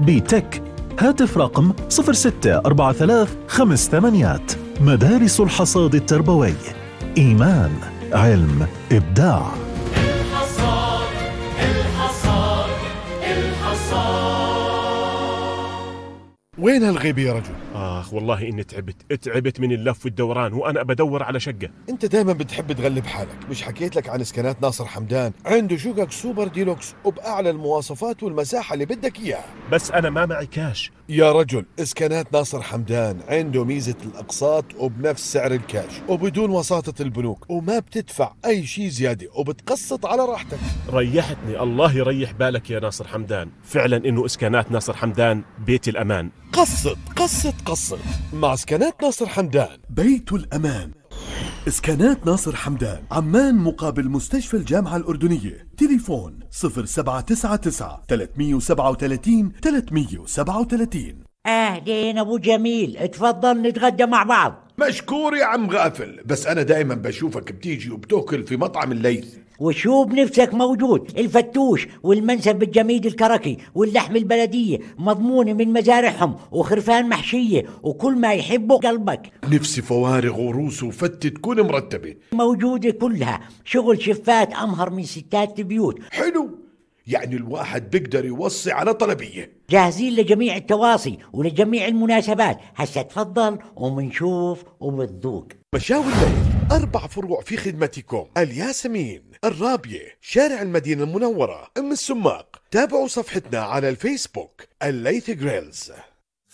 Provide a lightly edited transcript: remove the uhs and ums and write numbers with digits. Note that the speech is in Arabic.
بتك. هاتف رقم 064358. مدارس الحصاد التربوي. إيمان، علم، إبداع. الحصاد الحصاد الحصاد. وين هالغيبة يا رجل؟ والله إني تعبت من اللف والدوران وأنا بدور على شقة. انت دايما بتحب تغلب حالك. مش حكيت لك عن اسكانات ناصر حمدان؟ عنده شقق سوبر ديلوكس وبأعلى المواصفات والمساحة اللي بدك إياها. بس أنا ما معي كاش. يا رجل، اسكانات ناصر حمدان عنده ميزة الأقساط وبنفس سعر الكاش وبدون وساطة البنوك، وما بتدفع أي شيء زيادة وبتقسط على راحتك. ريحتني، الله يريح بالك يا ناصر حمدان. فعلا إنه إسكانات ناصر حمدان بيت الأمان. قسط قسط قسط مع اسكانات ناصر حمدان، بيت الأمان. اسكانات ناصر حمدان، عمان مقابل مستشفى الجامعة الأردنية. تليفون 0799 337 337. أهلين أبو جميل، اتفضل نتغدى مع بعض. مشكور يا عم غافل، بس أنا دائما بشوفك بتيجي وبتاكل في مطعم الليث. وشو بنفسك موجود، الفتوش والمنسف الجميد الكركي واللحم البلدية مضمونة من مزارعهم وخرفان محشية وكل ما يحبه قلبك. نفسي فوارغ وروس وفتة تكون مرتبة. موجودة كلها، شغل شفات أمهر من ستات البيوت. حلو، يعني الواحد بيقدر يوصي على طلبية. جاهزين لجميع التواصي ولجميع المناسبات. هسا تفضل ومنشوف وبتذوق. مشاوي الليل 4 فروع في خدمتكم: الياسمين، الرابية، شارع المدينة المنورة، أم السماق. تابعوا صفحتنا على الفيسبوك الليث جريلز.